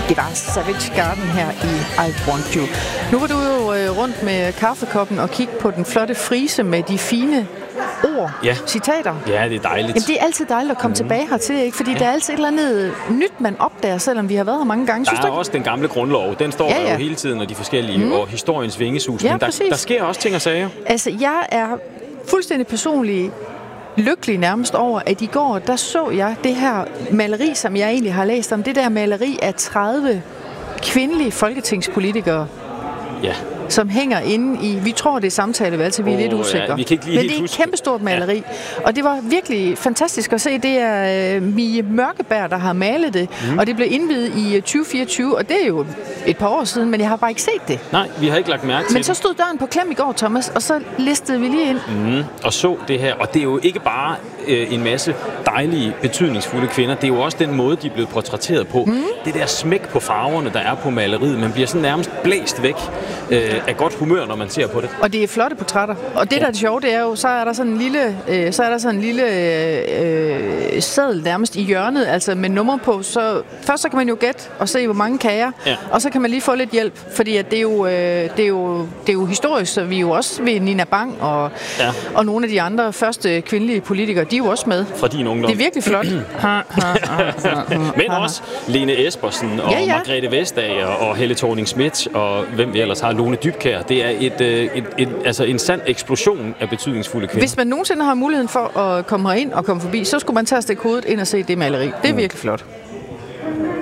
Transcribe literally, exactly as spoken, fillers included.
Det var Savage Garden her i I Want You. Nu var du jo øh, rundt med kaffekoppen og kigge på den flotte frise med de fine ord, ja. citater. Ja, det er dejligt. Jamen, det er altid dejligt at komme mm. tilbage hertil, ikke? Fordi ja. der er altid et eller andet nyt, man opdager, selvom vi har været her mange gange. Der Synes er du? også den gamle grundlov. Den står ja, ja. der jo hele tiden, og de forskellige, mm. og historiens vingesus. Ja, men der, der sker også ting og sager. Altså, jeg er fuldstændig personlig lykkelig nærmest over, at i går, der så jeg det her maleri, som jeg egentlig har læst om. Det der maleri af tredive kvindelige folketingspolitikere, ja. som hænger inde i, vi tror det er samtalevalg, så vi er oh, lidt usikre. Ja, vi kan ikke lige Men det er et kæmpestort maleri, ja. og det var virkelig fantastisk at se. Det er uh, Mie Mørkeberg, der har malet det, mm. og det blev indviet i tyve fireogtyve, og det er jo et par år siden, men jeg har bare ikke set det. Nej, vi har ikke lagt mærke til Men så stod døren på klem i går, Thomas, og så listede vi lige ind. Mm, og så det her, og det er jo ikke bare øh, en masse dejlige, betydningsfulde kvinder, det er jo også den måde, de er blevet portrætteret på. Mm. Det der smæk på farverne, der er på maleriet, man bliver sådan nærmest blæst væk øh, af godt humør, når man ser på det. Og det er flotte portrætter. Og det, der er det sjove, det er jo, så er der sådan en lille, øh, så er der sådan en lille øh, seddel nærmest i hjørnet, altså med nummer på. Så først så kan man jo gætte og se, hvor mange kager, ja. og så kan man lige få lidt hjælp, fordi at det, er jo, øh, det, er jo, det er jo historisk, så vi er jo også ved Nina Bang og, ja. og nogle af de andre første kvindelige politikere, de er jo også med. Fra din ungdom. Det er virkelig flot. Men også Lene Espersen og ja, ja. Margrethe Vestager og Helle Thorning-Schmidt og hvem vi ellers har, Lone Dybkjær. Det er et, et, et, et, altså en sand eksplosion af betydningsfulde kvinder. Hvis man nogensinde har muligheden for at komme herind og komme forbi, så skulle man tage og stikke hovedet ind og se det maleri. Det er mm. virkelig flot.